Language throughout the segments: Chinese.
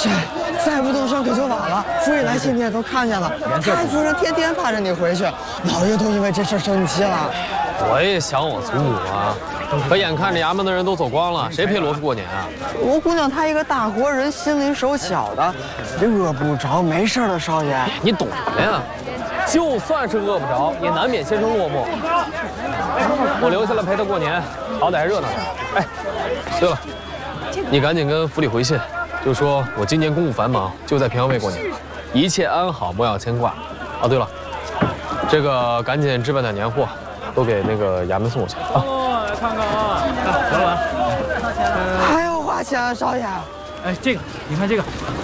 切，再不动身可就晚了。府里来信你也都看见了，太夫人天天盼着你回去，老爷都因为这事生气了。 我也想我祖母啊，可眼看着衙门的人都走光了，谁陪罗夫过年啊？ 罗姑娘她一个大活人，心灵手巧的，饿不着，没事的，少爷。 你懂什么呀？就算是饿不着，也难免心生落寞。我留下来陪她过年，好歹还热闹点。哎，对了，你赶紧跟府里回信，就说我今年公务繁忙，就在平遥卫过年，一切安好，莫要牵挂。哦，对了，这个赶紧置办点年货，都给那个衙门送过去啊。 来看看啊，小碗， 还要花钱啊，少爷。 哎，这个你看这个。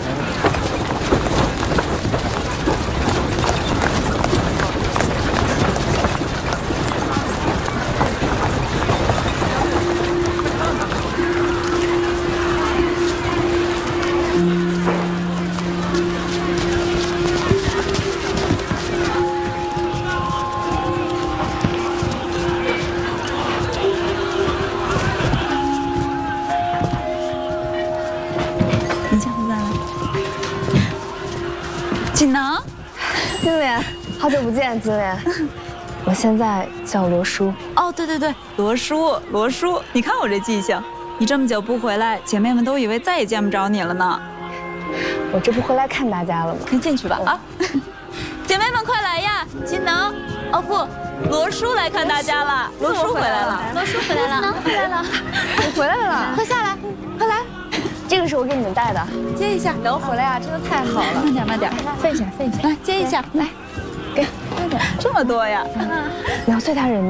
锦囊， 金莲，好久不见，金莲。我现在叫罗叔。 哦，对对对，罗叔，罗叔，你看我这记性，你这么久不回来，姐妹们都以为再也见不着你了呢。 我这不回来看大家了吗？ 快进去吧啊！姐妹们快来呀，锦囊，哦不，罗叔来看大家了，罗叔回来了， 罗叔回来了，回来了，你回来了，快下来，快来。这个是我给你们带的，接一下。等我回来啊，真的太好了。慢点，慢点，分一下，分一下。来，接一下，来，给，慢点，这么多呀。2岁大人。